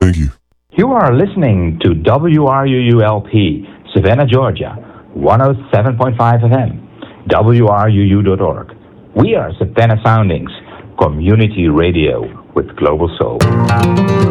Thank you. You are listening to WRUULP, Savannah, Georgia, 107.5 FM, WRUU.org. We are Savannah Soundings, community radio with global soul.